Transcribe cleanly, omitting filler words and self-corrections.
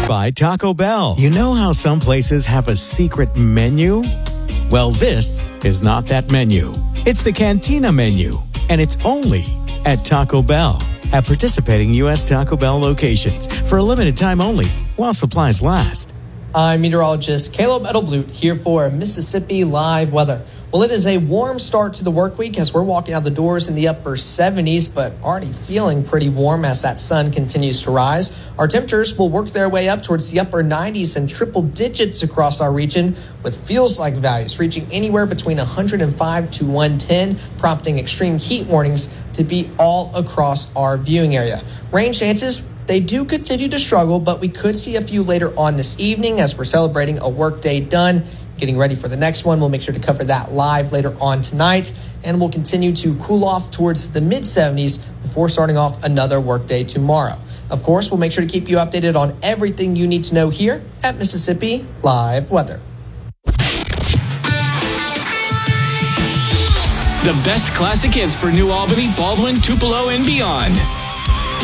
by Taco Bell. You know how some places have a secret menu? Well, this is not that menu. It's the Cantina menu, and it's only at Taco Bell. At participating U.S. Taco Bell locations for a limited time only while supplies last. I'm meteorologist Caleb Edelblut here for Mississippi Live Weather. Well, it is a warm start to the work week as we're walking out the doors in the upper 70s, but already feeling pretty warm as that sun continues to rise. Our temperatures will work their way up towards the upper 90s and triple digits across our region, with feels-like values reaching anywhere between 105 to 110, prompting extreme heat warnings to be all across our viewing area. Rain chances, they do continue to struggle, but we could see a few later on this evening as we're celebrating a work day done. Getting ready for the next one. We'll make sure to cover that live later on tonight. And we'll continue to cool off towards the mid-70s before starting off another workday tomorrow. Of course, we'll make sure to keep you updated on everything you need to know here at Mississippi Live Weather. The best classic hits for New Albany, Baldwin, Tupelo, and beyond.